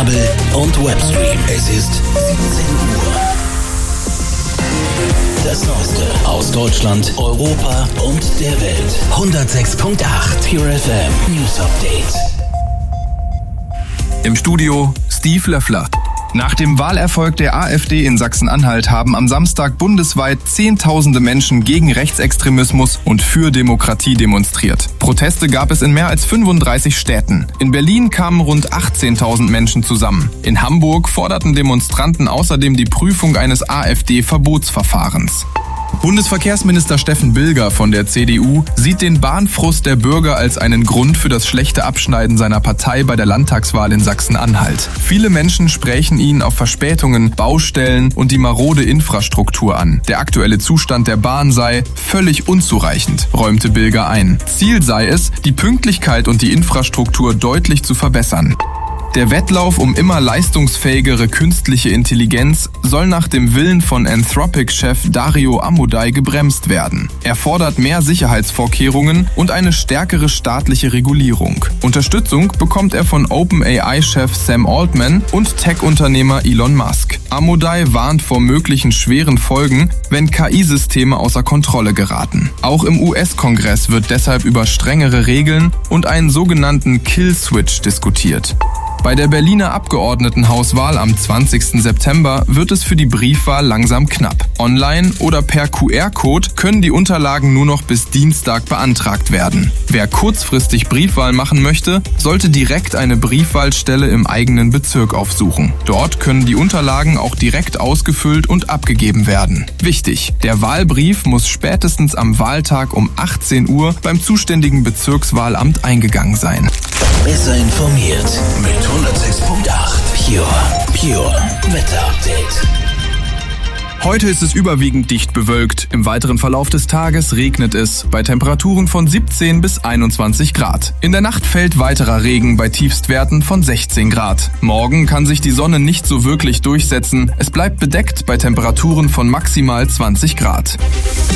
Kabel und Webstream. Es ist 17 Uhr. Das Neueste aus Deutschland, Europa und der Welt. 106.8 Pure FM News Update. Im Studio Steve Löffler. Nach dem Wahlerfolg der AfD in Sachsen-Anhalt haben am Samstag bundesweit Zehntausende Menschen gegen Rechtsextremismus und für Demokratie demonstriert. Proteste gab es in mehr als 35 Städten. In Berlin kamen rund 18.000 Menschen zusammen. In Hamburg forderten Demonstranten außerdem die Prüfung eines AfD-Verbotsverfahrens. Bundesverkehrsminister Steffen Bilger von der CDU sieht den Bahnfrust der Bürger als einen Grund für das schlechte Abschneiden seiner Partei bei der Landtagswahl in Sachsen-Anhalt. Viele Menschen sprächen ihn auf Verspätungen, Baustellen und die marode Infrastruktur an. Der aktuelle Zustand der Bahn sei völlig unzureichend, räumte Bilger ein. Ziel sei es, die Pünktlichkeit und die Infrastruktur deutlich zu verbessern. Der Wettlauf um immer leistungsfähigere künstliche Intelligenz soll nach dem Willen von Anthropic-Chef Dario Amodei gebremst werden. Er fordert mehr Sicherheitsvorkehrungen und eine stärkere staatliche Regulierung. Unterstützung bekommt er von OpenAI-Chef Sam Altman und Tech-Unternehmer Elon Musk. Amodei warnt vor möglichen schweren Folgen, wenn KI-Systeme außer Kontrolle geraten. Auch im US-Kongress wird deshalb über strengere Regeln und einen sogenannten Kill-Switch diskutiert. Bei der Berliner Abgeordnetenhauswahl am 20. September wird es für die Briefwahl langsam knapp. Online oder per QR-Code können die Unterlagen nur noch bis Dienstag beantragt werden. Wer kurzfristig Briefwahl machen möchte, sollte direkt eine Briefwahlstelle im eigenen Bezirk aufsuchen. Dort können die Unterlagen auch direkt ausgefüllt und abgegeben werden. Wichtig: Der Wahlbrief muss spätestens am Wahltag um 18 Uhr beim zuständigen Bezirkswahlamt eingegangen sein. Besser informiert mit 106.8 Pure Wetter Update. Heute ist es überwiegend dicht bewölkt. Im weiteren Verlauf des Tages regnet es bei Temperaturen von 17 bis 21 Grad. In der Nacht fällt weiterer Regen bei Tiefstwerten von 16 Grad. Morgen kann sich die Sonne nicht so wirklich durchsetzen. Es bleibt bedeckt bei Temperaturen von maximal 20 Grad.